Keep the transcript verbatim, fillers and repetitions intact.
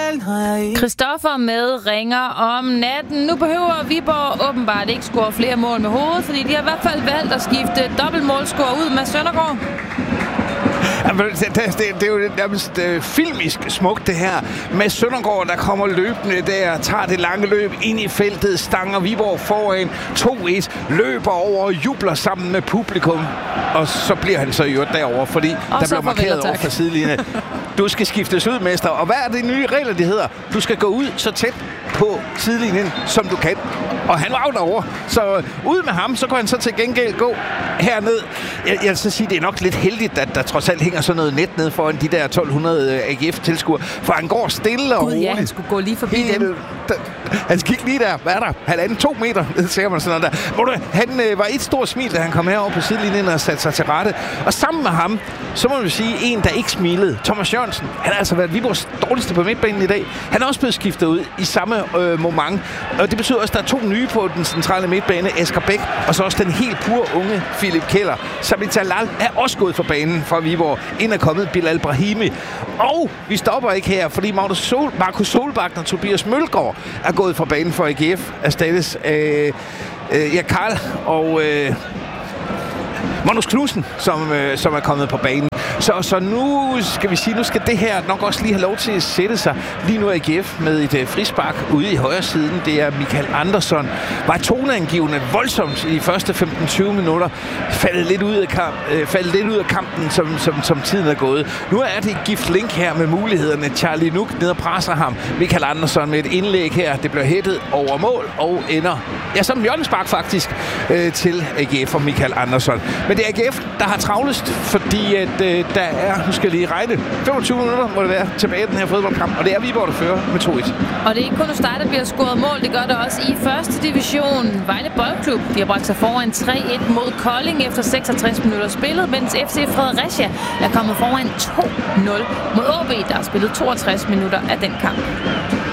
Christoffer med Ringer om natten. Nu behøver Viborg åbenbart ikke score flere mål med hovedet, fordi de har i hvert fald valgt at skifte dobbeltmålscore ud med Søndergaard. Det, det, det er jo nærmest uh, filmisk smukt, det her. Med Søndergaard, der kommer løbende der, tager det lange løb ind i feltet, stanger Viborg foran to et, løber over og jubler sammen med publikum. Og så bliver han så i øvrigt derovre, fordi og der bliver markeret over fra sidelinjen. Du skal skiftes ud, mester. Og hvad er det nye regler, det hedder? Du skal gå ud så tæt på sidelinjen, som du kan. Og han var jo derovre. Så ud med ham, så kan han så til gengæld gå herned. Jeg, jeg vil så sige, det er nok lidt heldigt, at der trods alt hænger sådan noget net ned foran de der tolv hundrede A G F-tilskuere. For han går stille og roligt. Ja, han skulle gå lige forbi Helt, dem. Der, han skal lige der. Hvad er der? Halvanden, to meter, ser man sådan der. Du, han øh, var et stort smil, da han kom herover på sidelinjen og satte sig til rette. Og sammen med ham, så må vi sige, en, der ikke smilede. Thomas Jørgensen. Han har altså været Viborgs dårligste på midtbanen i dag. Han er også blevet skiftet ud i samme øh, moment. Og det betyder også, at der er to nye på den centrale midtbane. Asger Bæk, og så også den helt pure unge Philip Keller. Samit Talal er også gået for banen fra Viborg. Ind er kommet Bilal Brahimi. Og vi stopper ikke her, fordi Markus Sol, Markus Solbakken og Tobias Mølgaard er gået fra banen for A G F. Erstattes af øh, ja, Karl og øh, Magnus Knudsen, som, øh, som er kommet på banen. Så, så nu skal vi sige, nu skal det her nok også lige have lov til at sætte sig. Lige nu er A G F med et uh, frispark ude i højre siden. Det er Michael Andersson. Var toneangivende voldsomt i de første femten til tyve minutter. Faldet lidt ud af, kamp, øh, faldet lidt ud af kampen, som, som, som tiden er gået. Nu er det Gift Link her med mulighederne. Charlie Nuk ned og presser ham. Michael Andersson med et indlæg her. Det bliver hættet over mål og ender, ja, som hjørnespark faktisk, øh, til A G F og Michael Andersson. Men det er A G F, der har travlest, fordi at øh, der er, nu skal jeg lige regne, femogtyve minutter må det være tilbage i den her fodboldkamp, og det er Viborg, der fører med to et. Og det er ikke kun Start, der bliver scoret mål, det gør det også i første division. Vejle Boldklub, de har bragt sig foran tre et mod Kolding efter seksogtres minutter spillet, mens F C Fredericia er kommet foran to nul mod A B, der har spillet toogtres minutter af den kamp.